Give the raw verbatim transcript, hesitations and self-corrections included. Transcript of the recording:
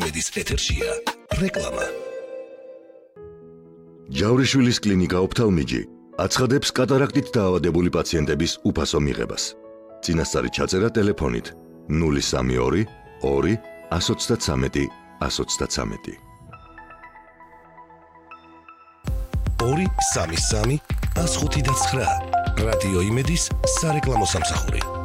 იმედის ეთერშია რეკლამა. ჯავრიშვილის კლინიკა ოფთალმიჯი აცხადებს კატარაქტით დაავადებული პაციენტების უფასო მიღებას. წინასწარი ჩაწერა ტელეფონით ნული სამი ორი ორი ათს ოცდათრამეტი ათს ოცდათრამეტი. ორი სამი სამი ათს ხუთი და ცხრა რადიო იმედის სარეკლამო სამსახური.